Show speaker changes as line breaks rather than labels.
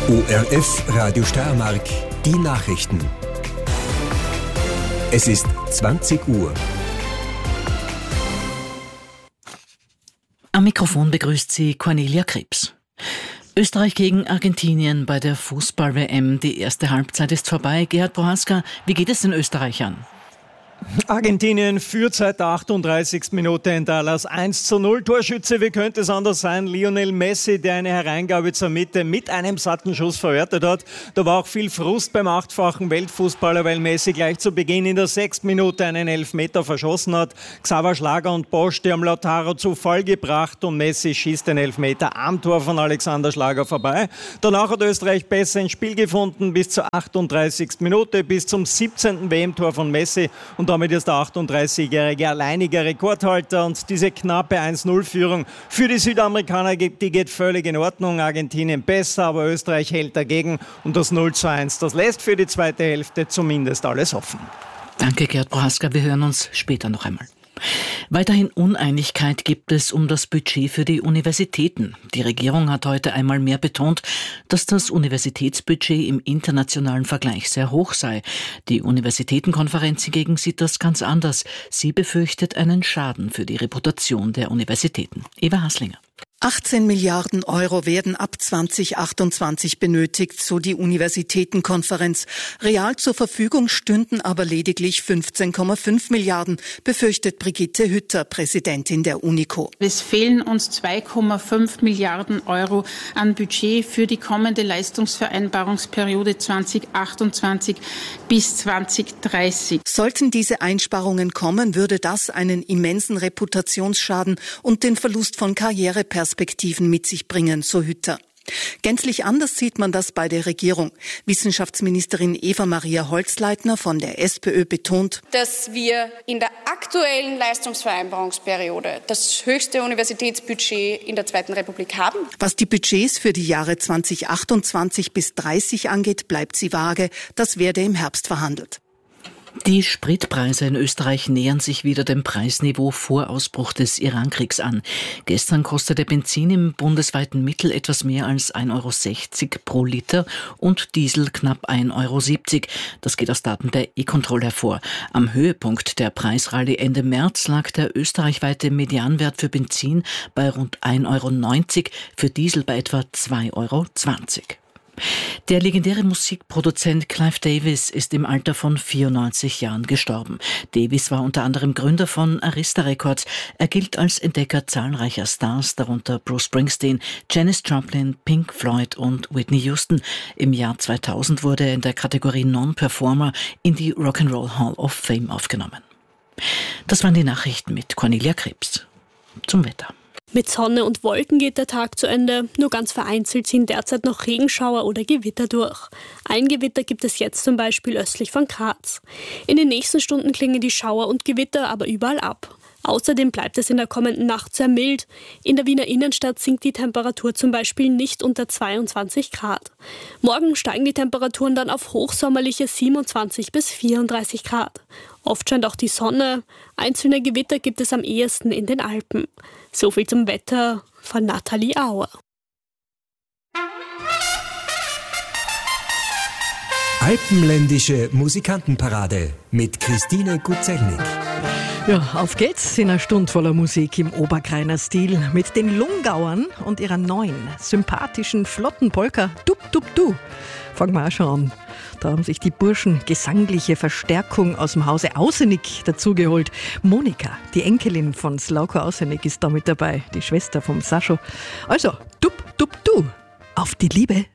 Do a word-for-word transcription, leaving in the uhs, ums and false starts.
O R F Radio Steiermark, die Nachrichten. Es ist zwanzig Uhr.
Am Mikrofon begrüßt sie Cornelia Krebs. Österreich gegen Argentinien bei der Fußball-W M. Die erste Halbzeit ist vorbei. Gerhard Prohaska, wie geht es den Österreichern?
Argentinien führt seit der achtunddreißigsten Minute in Dallas eins zu null. Torschütze, wie könnte es anders sein? Lionel Messi, der eine Hereingabe zur Mitte mit einem satten Schuss verwertet hat. Da war auch viel Frust beim achtfachen Weltfußballer, weil Messi gleich zu Beginn in der sechsten Minute einen Elfmeter verschossen hat. Xaver Schlager und Bosch, die haben Lautaro zu Fall gebracht und Messi schießt den Elfmeter am Tor von Alexander Schlager vorbei. Danach hat Österreich besser ins Spiel gefunden bis zur achtunddreißigsten Minute, bis zum siebzehnten W M-Tor von Messi. Und damit ist der achtunddreißigjährige alleiniger Rekordhalter und diese knappe eins null Führung für die Südamerikaner, die geht völlig in Ordnung. Argentinien besser, aber Österreich hält dagegen und das null zu eins, das lässt für die zweite Hälfte zumindest alles offen.
Danke, Gerhard Prohaska. Wir hören uns später noch einmal. Weiterhin Uneinigkeit gibt es um das Budget für die Universitäten. Die Regierung hat heute einmal mehr betont, dass das Universitätsbudget im internationalen Vergleich sehr hoch sei. Die Universitätenkonferenz hingegen sieht das ganz anders. Sie befürchtet einen Schaden für die Reputation der Universitäten. Eva Haslinger.
achtzehn Milliarden Euro werden ab zwanzig achtundzwanzig benötigt, so die Universitätenkonferenz. Real zur Verfügung stünden aber lediglich fünfzehn Komma fünf Milliarden, befürchtet Brigitte Hütter, Präsidentin der UNICO.
Es fehlen uns zwei Komma fünf Milliarden Euro an Budget für die kommende Leistungsvereinbarungsperiode zwanzig achtundzwanzig bis zwanzig dreißig.
Sollten diese Einsparungen kommen, würde das einen immensen Reputationsschaden und den Verlust von Karriereperspektiven Perspektiven mit sich bringen, so Hütter. Gänzlich anders sieht man das bei der Regierung. Wissenschaftsministerin Eva-Maria Holzleitner von der SPÖ betont,
dass wir in der aktuellen Leistungsvereinbarungsperiode das höchste Universitätsbudget in der Zweiten Republik haben.
Was die Budgets für die Jahre zwanzig achtundzwanzig bis dreißig angeht, bleibt sie vage. Das werde im Herbst verhandelt.
Die Spritpreise in Österreich nähern sich wieder dem Preisniveau vor Ausbruch des Irankriegs an. Gestern kostete Benzin im bundesweiten Mittel etwas mehr als ein Euro sechzig pro Liter und Diesel knapp ein Euro siebzig. Das geht aus Daten der E-Control hervor. Am Höhepunkt der Preisrallye Ende März lag der österreichweite Medianwert für Benzin bei rund ein Euro neunzig, für Diesel bei etwa zwei Euro zwanzig. Der legendäre Musikproduzent Clive Davis ist im Alter von vierundneunzig Jahren gestorben. Davis war unter anderem Gründer von Arista Records. Er gilt als Entdecker zahlreicher Stars, darunter Bruce Springsteen, Janis Joplin, Pink Floyd und Whitney Houston. Im Jahr zweitausend wurde er in der Kategorie Non-Performer in die Rock'n'Roll Hall of Fame aufgenommen. Das waren die Nachrichten mit Cornelia Krebs. Zum Wetter.
Mit Sonne und Wolken geht der Tag zu Ende. Nur ganz vereinzelt ziehen derzeit noch Regenschauer oder Gewitter durch. Ein Gewitter gibt es jetzt zum Beispiel östlich von Graz. In den nächsten Stunden klingen die Schauer und Gewitter aber überall ab. Außerdem bleibt es in der kommenden Nacht sehr mild. In der Wiener Innenstadt sinkt die Temperatur zum Beispiel nicht unter zweiundzwanzig Grad. Morgen steigen die Temperaturen dann auf hochsommerliche siebenundzwanzig bis vierunddreißig Grad. Oft scheint auch die Sonne. Einzelne Gewitter gibt es am ehesten in den Alpen. So viel zum Wetter von Nathalie Auer.
Alpenländische Musikantenparade mit Christine Gutzelnig.
Ja, auf geht's in einer Stunde voller Musik im Oberkreiner Stil mit den Lungauern und ihrer neuen, sympathischen, flotten Polka Dub Dub Du. Fangen wir auch schon an. Da haben sich die Burschen gesangliche Verstärkung aus dem Hause Außenig dazugeholt. Monika, die Enkelin von Slauko Außenig, ist da mit dabei, die Schwester vom Sascho. Also, Dub Dub Du, auf die Liebe.